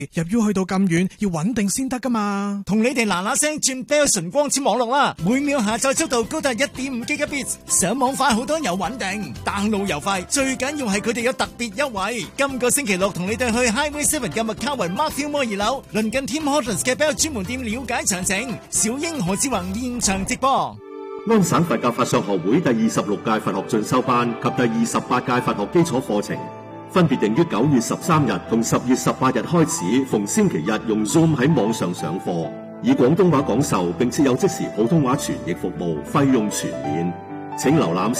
入 U 去到咁遠，要穩定先得噶嘛。 同你哋嗱嗱聲轉 Bell 純光纖網絡啦，每秒下載速度高達 1.5 Gbps， 上網快好多又穩定，download又快，最緊要係佢哋有特別優惠。今個星期六同你哋去 Highway 7嘅麥卡維 Mark Fillmore 2樓，鄰近 Tim Hortons 嘅 Bell 專門店了解詳情。小英何志宏現場直播。 安省佛教法相學會第26屆佛學進修班及第28屆佛學基礎課程，分別定於9月13日同10月18日開始，逢星期日用 Zoom 喺網上上課，以廣東話講授，並設有即時普通話傳譯服務，費用全免。請瀏覽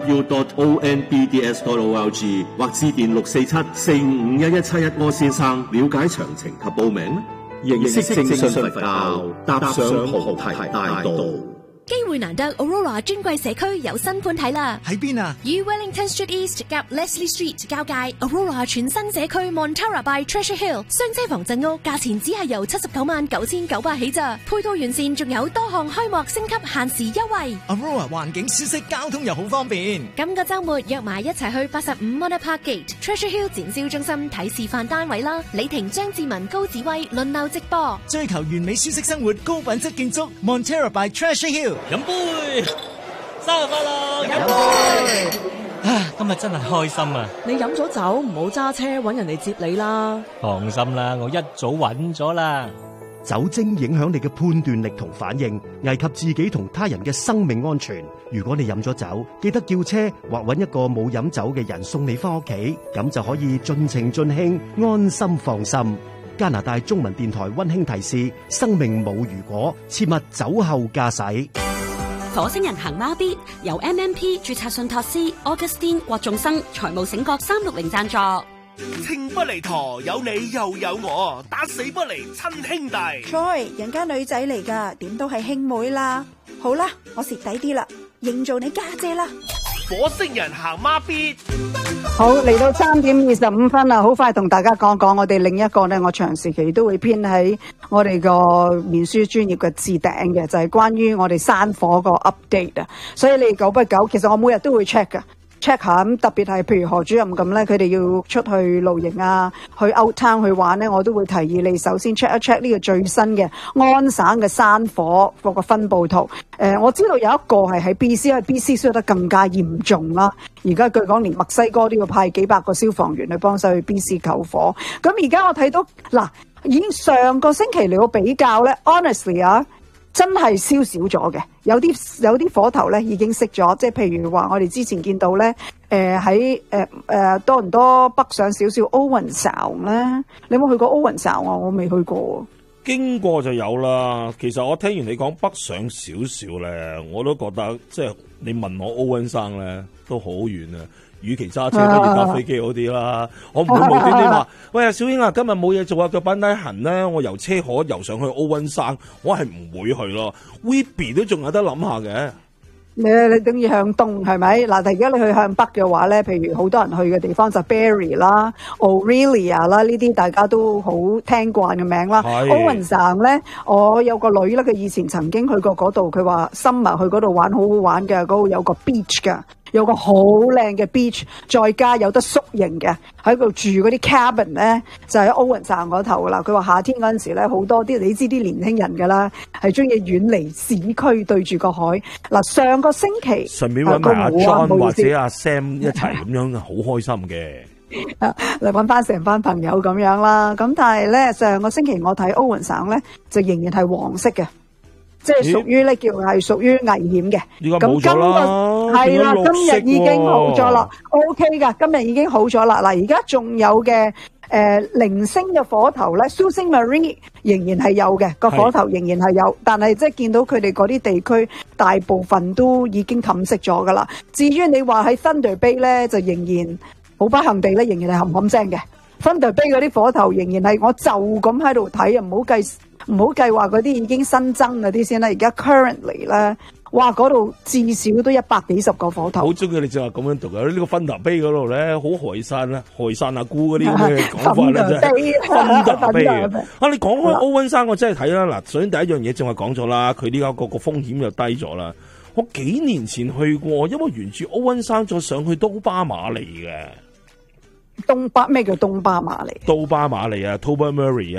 3w.onbds.org 或致電647-455-1171柯先生了解詳情及報名。認識正信佛教，踏上菩提大道。 機會難得 ，Aurora 尊貴社區有新盤睇啦！ 喺邊啊？ 與 Wellington Street East 夾 Leslie Street 交界 ，Aurora 全新社區 Montara by Treasure Hill 雙車房鎮屋，價錢只係由799900起咋，配套完善，仲有多項開幕升級限時優惠。 Aurora 環境舒適，交通又好方便。 今個週末約埋一齊去85 Mona Park Gate Treasure Hill 展銷中心睇示範單位啦！李婷、張志文、高子威輪流直播， 追求完美舒適生活，高品質建築 Montara by Treasure Hill。 飲杯，生日快樂！ 飲杯！ 今日真係開心啊！ 你飲咗酒唔好揸車，搵人嚟接你啦。 放心啦，我一早揾咗啦。 酒精影響你嘅判斷力同反應，危及自己同他人嘅生命安全。如果你飲咗酒，記得叫車或搵一個冇飲酒嘅人送你返屋企，咁就可以盡情盡興，安心放心。加拿大中文電台溫馨提示：生命冇如果，切勿酒後駕駛。 火星人行孖咇由 MMP 註冊信託師 Augustine 郭仲生財務醒覺360贊助。 情不離陀，有你又有我，打死不離親兄弟。 Joy， 人家女仔嚟噶，點都係兄妹啦。好啦，我蝕底啲啦，認做你家姐啦。 火星人行孖咇。 好，嚟到3點25分啦，好快同大家講講我哋另一個呢，我長時期都會編喺我哋個面書專頁嘅置頂嘅，就係關於我哋山火個 update 啊。所以你久不久，其實我每日都會 check 噶。check 下咁，特別係譬如何主任咁咧，佢哋要出去露營啊，去 out town 去玩咧，我都會提議你首先 check 一 check 呢個最新嘅安省嘅山火個分佈圖。我知道有一個係喺 BC， 因為 BC 燒得更加嚴重啦。而家據講連墨西哥都要派幾百個消防員去幫手去 BC 救火。咁而家我睇到嗱，已經上個星期嚟個比較咧 ，honestly 啊。真係燒少咗嘅，有啲火頭咧已經熄咗，即係譬如話我哋之前見到咧，喺多倫多北上少少 Owen Sound 咧，你有冇去過 Owen Sound 啊？我未去過， 經過就有啦。其實我聽完你講北上少少咧，我都覺得即係你問我 Owen Sound 咧都好遠啊。與其揸車不如搭飛機好啲啦，我唔會無端端話，喂啊小英啊，今日冇嘢做啊，腳板底痕咧，我由車河游上去Owen Sound，我係唔會去咯。Whitby 都仲有得諗下嘅。 你等於向東係咪？嗱，而家你去向北嘅話咧，譬如好多人去嘅地方就 Barrie 啦、Orillia 啦，呢啲大家都好聽慣嘅名啦。Owen Sound 咧，我有個女咧，佢以前曾經去過嗰度，佢話 summer 去嗰度玩好好玩嘅，嗰度有個 beach 㗎。有個好靚嘅 beach， 再加有得宿營嘅，喺度住嗰啲 cabin 咧，就喺 Owen Sound 嗰頭噶啦。佢話夏天嗰陣時咧，好多啲你知啲年輕人噶啦，係中意遠離市區對住個海。嗱，上個星期順便揾埋阿 John 或者阿 Sam 一齊咁樣，好開心嘅。 嚟揾翻成班朋友咁樣啦。咁但係咧，上個星期我睇 Owen Sound 咧，就仍然係黃色嘅。即係屬於咧，叫係屬於危險嘅。咁今個係啦，今日已經好咗啦。OK 噶，今日已經好咗啦。嗱，而家仲有嘅零星嘅火頭咧 Sault Ste. Marie 仍然係有嘅，個火頭仍然係有，但係即係見到佢哋嗰啲地區大部分都已經冚熄咗噶啦。至於你話喺 Thunder Bay 咧，就仍然好不幸地咧，仍然係冚冚聲嘅。Thunder Bay 嗰啲火頭仍然係，我就咁喺度睇啊，唔好計話嗰啲已經新增嗰啲先啦。而家 currently 咧，哇，嗰度至少都100幾十個火頭。 好中意你就話咁樣讀啊！呢個 Thunder Bay 嗰度咧，好海山阿姑嗰啲咁嘅講法咧，真係 Thunder Bay 啊！你講開 Owen Sound，我真係睇啦。嗱，首先第一樣嘢正話講咗啦，佢呢家個風險又低咗啦。我幾年前去過，因為沿住 Owen Sound再上去都巴馬嚟嘅。 咩叫東巴馬利？ 都巴馬利啊 ，Tober Murray 啊。